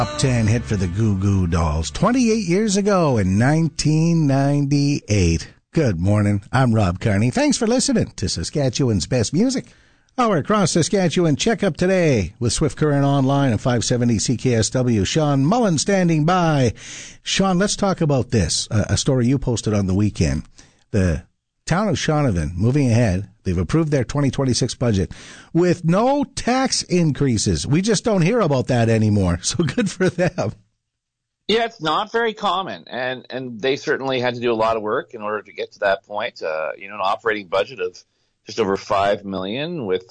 Top 10 hit for the Goo Goo Dolls 28 years ago in 1998. Good morning. I'm Rob Carney. Thanks for listening to Saskatchewan's best music. Our Across Saskatchewan checkup today with Swift Current Online and 570 CKSW. Sean Mullen standing by. Sean, let's talk about this. A story you posted on the weekend. The town of Shaunavon moving ahead. They've approved their 2026 budget with no tax increases. We just don't hear about that anymore. So good for them. Yeah, it's not very common, and they certainly had to do a lot of work in order to get to that point. An operating budget of just over $5 million with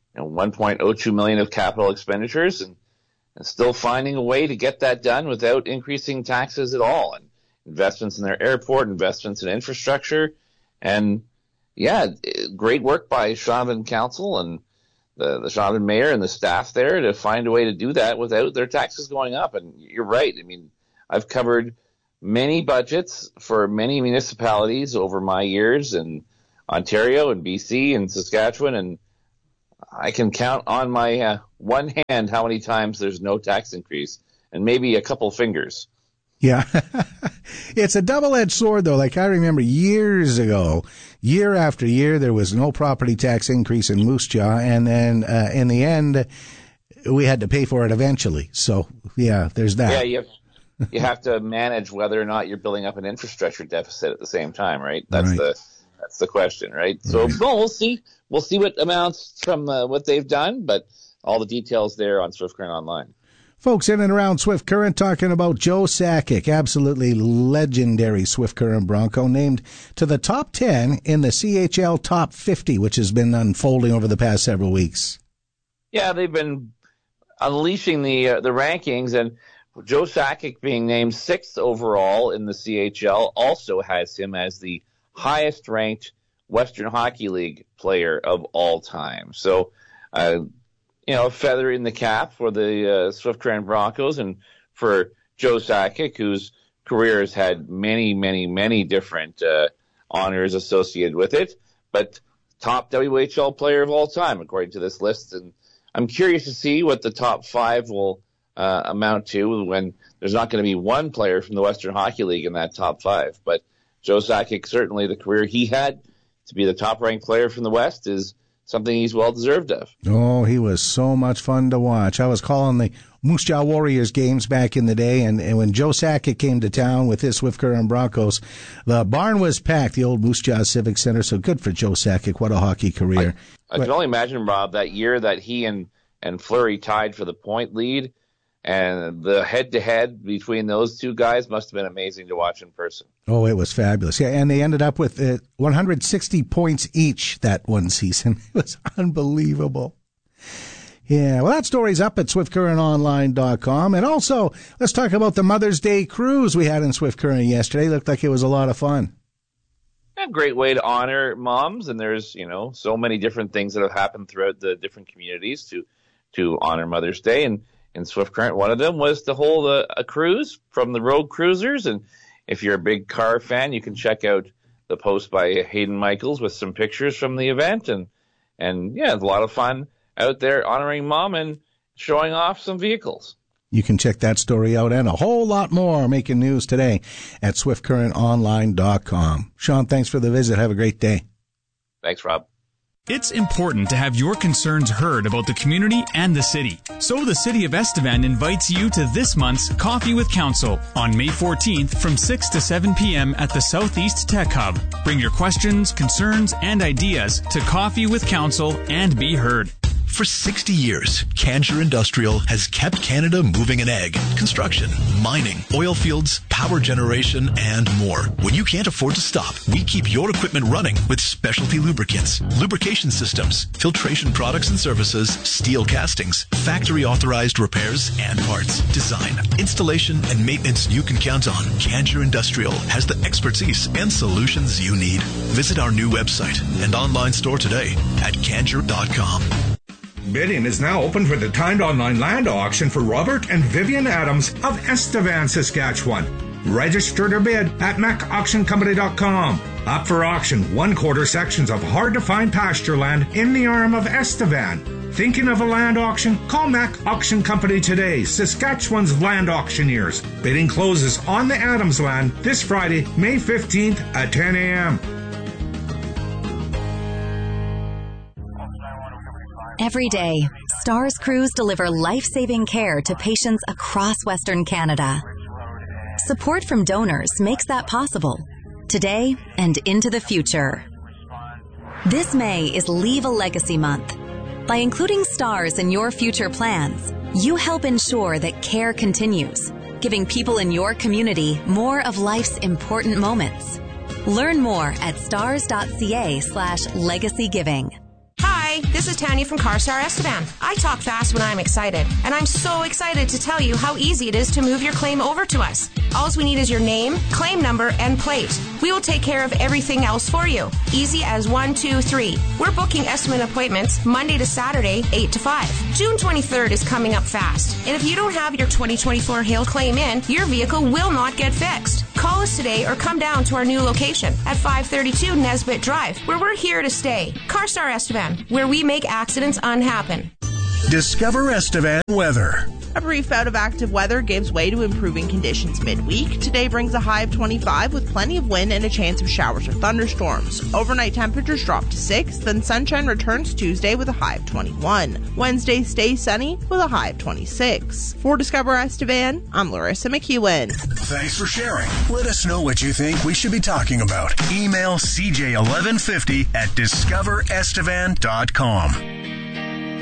$1.02 million of capital expenditures, and still finding a way to get that done without increasing taxes at all. And investments in their airport, investments in infrastructure, and yeah, great work by Shaunavon Council and the Shaunavon mayor and the staff there to find a way to do that without their taxes going up. And you're right. I mean, I've covered many budgets for many municipalities over my years in Ontario and BC and Saskatchewan, and I can count on my one hand how many times there's no tax increase, and maybe a couple fingers. Yeah. It's a double-edged sword, though. Like I remember years ago, year after year, there was no property tax increase in Moose Jaw, and then in the end, we had to pay for it eventually. So, yeah, there's that. Yeah, you have to manage whether or not you're building up an infrastructure deficit at the same time, right? That's the question, right? So, well, we'll see. We'll see what amounts from what they've done, but all the details there on Swift Current Online. Folks in and around Swift Current talking about Joe Sakic, absolutely legendary Swift Current Bronco, named to the top 10 in the CHL Top 50, which has been unfolding over the past several weeks. Yeah, they've been unleashing the rankings, and Joe Sakic being named 6th overall in the CHL also has him as the highest-ranked Western Hockey League player of all time. So, a feather in the cap for the Swift Current Broncos and for Joe Sakic, whose career has had many, many, many different honors associated with it, but top WHL player of all time, according to this list. And I'm curious to see what the top 5 will amount to when there's not going to be one player from the Western Hockey League in that top 5. But Joe Sakic, certainly the career he had to be the top-ranked player from the West is something he's well-deserved of. Oh, he was so much fun to watch. I was calling the Moose Jaw Warriors games back in the day, and when Joe Sakic came to town with his Swift Current Broncos, the barn was packed, the old Moose Jaw Civic Center, so good for Joe Sakic. What a hockey career. I can only imagine, Rob, that year that he and Fleury tied for the point lead, and the head-to-head between those two guys must have been amazing to watch in person. Oh, it was fabulous. Yeah, and they ended up with 160 points each that one season. It was unbelievable. Yeah, well, that story's up at SwiftCurrentOnline.com. And also, let's talk about the Mother's Day cruise we had in Swift Current yesterday. Looked like it was a lot of fun. A great way to honor moms, and there's, so many different things that have happened throughout the different communities to honor Mother's Day. And in Swift Current, one of them was to hold a cruise from the Road Cruisers. And if you're a big car fan, you can check out the post by Hayden Michaels with some pictures from the event. And yeah, it's a lot of fun out there honoring mom and showing off some vehicles. You can check that story out and a whole lot more making news today at SwiftCurrentOnline.com. Sean, thanks for the visit. Have a great day. Thanks, Rob. It's important to have your concerns heard about the community and the city. So the City of Estevan invites you to this month's Coffee with Council on May 14th from 6 to 7 p.m. at the Southeast Tech Hub. Bring your questions, concerns, and ideas to Coffee with Council and be heard. For 60 years, Cancher Industrial has kept Canada moving in ag, construction, mining, oil fields, power generation, and more. When you can't afford to stop, we keep your equipment running with specialty lubricants, lubrication systems, filtration products and services, steel castings, factory-authorized repairs and parts, design, installation, and maintenance you can count on. Cancher Industrial has the expertise and solutions you need. Visit our new website and online store today at cancher.com. Bidding is now open for the timed online land auction for Robert and Vivian Adams of Estevan, Saskatchewan. Register to bid at macauctioncompany.com. Up for auction 1/4 sections of hard-to-find pasture land in the arm of Estevan. Thinking of a land auction? Call Mac Auction Company today, Saskatchewan's land auctioneers. Bidding closes on the Adams land this Friday, May 15th at 10 a.m. Every day, STARS crews deliver life-saving care to patients across Western Canada. Support from donors makes that possible, today and into the future. This May is Leave a Legacy Month. By including STARS in your future plans, you help ensure that care continues, giving people in your community more of life's important moments. Learn more at stars.ca/legacygiving. Hi, this is Tanya from CarStar Estevan. I talk fast when I'm excited, and I'm so excited to tell you how easy it is to move your claim over to us. All we need is your name, claim number, and plate. We will take care of everything else for you. Easy as 1, 2, 3. We're booking estimate appointments Monday to Saturday, 8 to 5. June 23rd is coming up fast, and if you don't have your 2024 hail claim in, your vehicle will not get fixed. Call us today or come down to our new location at 532 Nesbitt Drive, where we're here to stay. CarStar Estevan, where we make accidents unhappen. Discover Estevan weather. A brief bout of active weather gives way to improving conditions midweek. Today brings a high of 25 with plenty of wind and a chance of showers or thunderstorms. Overnight temperatures drop to 6, then sunshine returns Tuesday with a high of 21. Wednesday stays sunny with a high of 26. For Discover Estevan, I'm Larissa McEwen. Thanks for sharing. Let us know what you think we should be talking about. Email CJ1150 at discoverestevan.com.